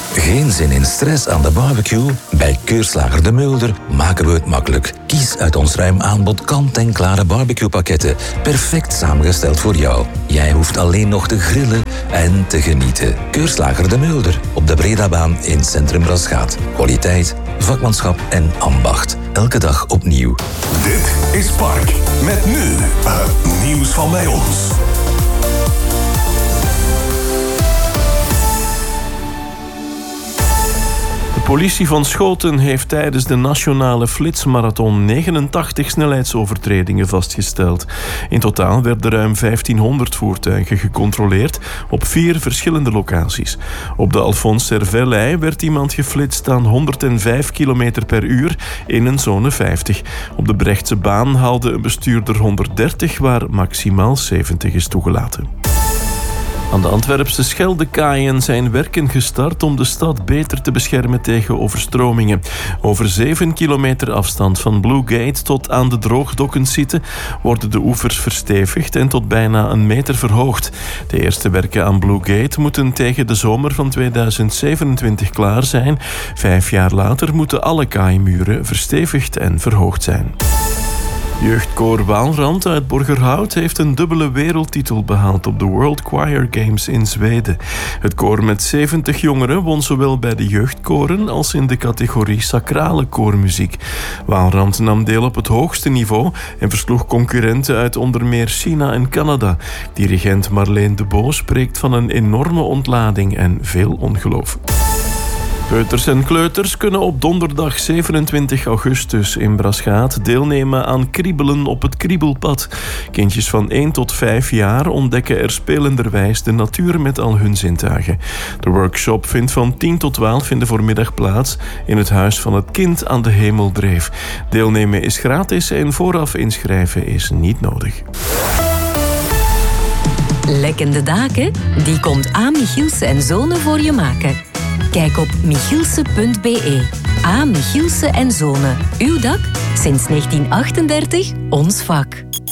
Geen zin in stress aan de barbecue? Bij Keurslager de Mulder maken we het makkelijk. Kies uit ons ruim aanbod kant-en-klare barbecuepakketten. Perfect samengesteld voor jou. Jij hoeft alleen nog te grillen en te genieten. Keurslager de Mulder op de Bredabaan in Centrum Rasgaat. Kwaliteit, vakmanschap en ambacht. Elke dag opnieuw. Dit is Park. Met nu het nieuws van bij ons. De politie van Schoten heeft tijdens de nationale flitsmarathon 89 snelheidsovertredingen vastgesteld. In totaal werden ruim 1500 voertuigen gecontroleerd op 4 verschillende locaties. Op de Alphonse Servellei werd iemand geflitst aan 105 km per uur in een zone 50. Op de Brechtse baan haalde een bestuurder 130, waar maximaal 70 is toegelaten. Aan de Antwerpse Scheldekaaien zijn werken gestart om de stad beter te beschermen tegen overstromingen. Over 7 kilometer afstand van Blue Gate tot aan de droogdokkens zitten worden de oevers verstevigd en tot bijna 1 meter verhoogd. De eerste werken aan Blue Gate moeten tegen de zomer van 2027 klaar zijn. 5 jaar later moeten alle kaaimuren verstevigd en verhoogd zijn. Jeugdkoor Waalrand uit Borgerhout heeft een dubbele wereldtitel behaald op de World Choir Games in Zweden. Het koor met 70 jongeren won zowel bij de jeugdkoren als in de categorie sacrale koormuziek. Waalrand nam deel op het hoogste niveau en versloeg concurrenten uit onder meer China en Canada. Dirigent Marleen de Boo spreekt van een enorme ontlading en veel ongeloof. Peuters en kleuters kunnen op donderdag 27 augustus in Brasgaat deelnemen aan Kriebelen op het Kriebelpad. Kindjes van 1 tot 5 jaar ontdekken er spelenderwijs de natuur met al hun zintuigen. De workshop vindt van 10 tot 12 in de voormiddag plaats in het Huis van het Kind aan de Hemeldreef. Deelnemen is gratis en vooraf inschrijven is niet nodig. Lekkende daken? Die komt A. Michielse en Zonen voor je maken. Kijk op michielse.be. A. Michielse en Zonen. Uw dak? Sinds 1938 ons vak.